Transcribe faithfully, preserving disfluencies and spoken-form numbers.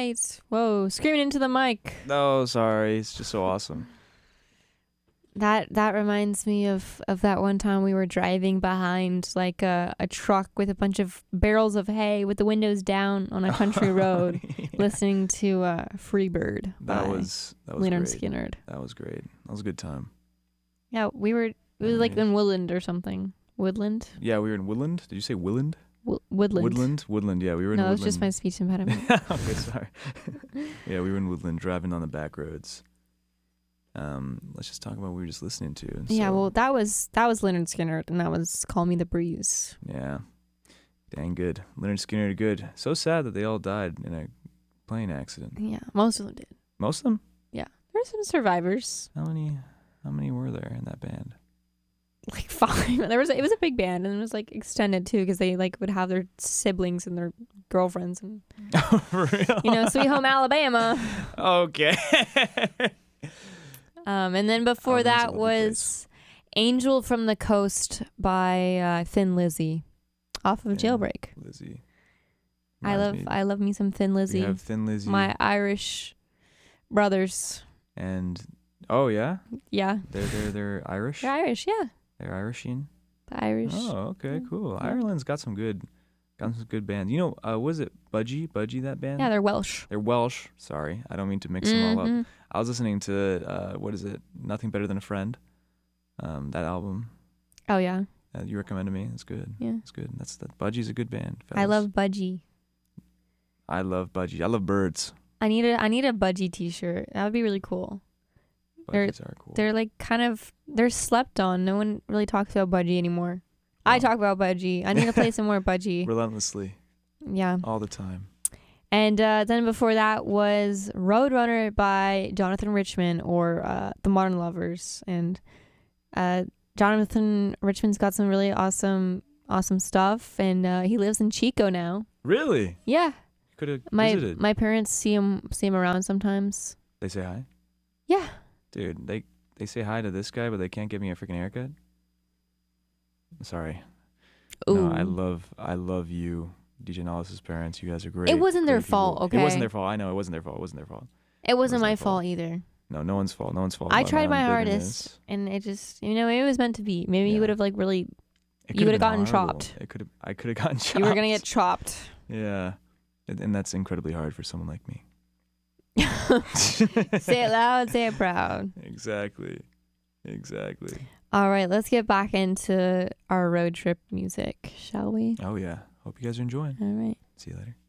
right. Whoa, screaming into the mic. No, sorry. It's just so awesome. That that reminds me of, of that one time we were driving behind like a, a truck with a bunch of barrels of hay with the windows down on a country road, Yeah. listening to uh, "Freebird" That by was that was Leonard great. Skinner. That was great. That was a good time. Yeah, we were. It was like in Woodland or something. Woodland. Yeah, we were in Woodland. Did you say Woodland? W- Woodland. Woodland. Woodland. Yeah, we were in No, Woodland. it's just my speech impediment. Okay, sorry. Yeah, we were in Woodland, driving on the back roads. Um, let's just talk about what we were just listening to. Yeah, So, well, that was that was Leonard Skinner, and that was "Call Me the Breeze." yeah, dang good. Leonard Skinner, good. So sad that they all died in a plane accident. Yeah, most of them did. Most of them. Yeah, there were some survivors, How many? How many were there in that band? like five. There was it was a big band, and it was like extended too, because they like would have their siblings and their girlfriends, and Oh, for real? you know, Sweet Home Alabama. Okay. Um, and then before Alabama's a that lovely was "Angel from the Coast" by uh, Thin Lizzy, off of Yeah, Jailbreak. Lizzy. I Reminds love me- I love me some Thin We Lizzy. have Thin Lizzy. My Irish brothers. and oh yeah, Yeah, they're they're they're Irish. they're Irish. Yeah, They're Irishing. the Irish. Oh, okay, Yeah. cool. Yeah. Ireland's got some good, got some good bands. You know, uh, was it Budgie? Budgie, that band? Yeah, they're Welsh. They're Welsh. Sorry, I don't mean to mix them all up. Mhm. I was listening to uh, what is it? Nothing Better Than a Friend. Um, that album Oh yeah, that you recommended me. It's good. yeah. It's good. That's that. Budgie's a good band. I fellas. love Budgie. I love Budgie. I love birds. I need a I need a Budgie T-shirt. That would be really cool. They're- Budgies are cool. They're like kind of they're slept on. No one really talks about Budgie anymore. I Well. talk about Budgie. I need to play some more Budgie. Relentlessly, Yeah. all the time. And uh, then before that was Roadrunner by Jonathan Richman, or uh, The Modern Lovers. And uh, Jonathan Richman's got some really awesome, awesome stuff. And uh, he lives in Chico now. Really? Yeah, Could have my visited. my parents see him see him around sometimes. They say hi. Yeah, Dude, they they say hi to this guy, but they can't give me a freaking haircut. Sorry. Ooh. No, I love I love you, D J Nollis's parents. You guys are great. It wasn't their great people. fault, It wasn't okay? their fault. I know it wasn't their fault. It wasn't their fault. It wasn't wasn't my their fault fault. either. No, no one's fault. No one's fault. I about tried my own hardest, bitterness. and it just, you know, maybe it was meant to be. Maybe you Yeah. would have like really, It you could've would've been gotten horrible. chopped. It could have. I could have gotten chopped. you were gonna get chopped. Yeah, and, and that's incredibly hard for someone like me. Say it loud, say it proud. Exactly. Exactly. All right, let's get back into our road trip music, shall we? Oh yeah. Hope you guys are enjoying. All right. See you later.